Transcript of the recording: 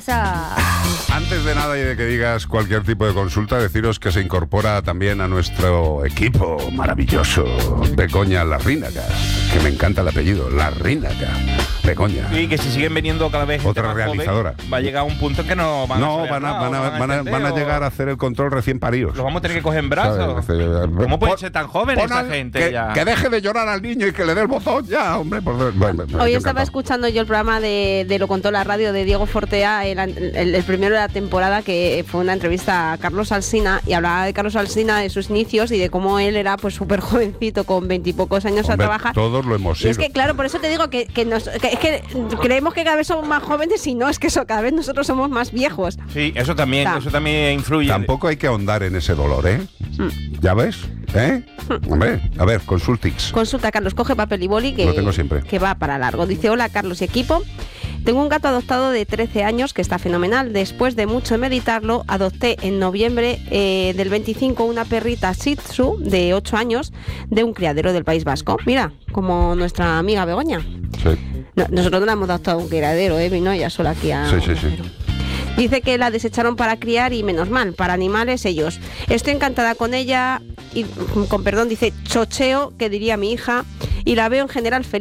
Antes de nada y de que digas cualquier tipo de consulta, deciros que se incorpora también a nuestro equipo maravilloso Begoña Larrínaga, que me encanta el apellido, Larrínaga, Begoña. Y que si siguen veniendo cada vez otra más realizadora. Joven, va a llegar un punto en que no van a llegar a hacer el control recién paridos. Los vamos a tener que coger en brazos. ¿Cómo puede ser tan joven esa gente ya? Que deje de llorar al niño y que le dé el botón ya, hombre. Hoy estaba escuchando yo el programa de Lo Contó la Radio de Diego Fortea, el primero de la temporada, que fue una entrevista a Carlos Alsina, y hablaba de Carlos Alsina, de sus inicios y de cómo él era pues súper jovencito, con 20 y pocos años a trabajar. Todos lo hemos sido. Y es que, claro, por eso te digo que es que creemos que cada vez somos más jóvenes y no, es que cada vez nosotros somos más viejos. Sí, eso también influye. Tampoco hay que ahondar en ese dolor, ¿eh? ¿Ya ves? Hombre, a ver, consultix. Consulta, Carlos, coge papel y boli, que lo tengo siempre, que va para largo. Dice: hola, Carlos y equipo. Tengo un gato adoptado de 13 años que está fenomenal. Después de mucho meditarlo, adopté en noviembre del 25 una perrita Shih Tzu de 8 años de un criadero del País Vasco. Mira, como nuestra amiga Begoña. Sí. No, nosotros no la hemos adoptado a un criadero, vino ella sola aquí a... Sí. Dice que la desecharon para criar y menos mal, para animales ellos. Estoy encantada con ella y, con perdón, dice chocheo, que diría mi hija, y la veo en general feliz.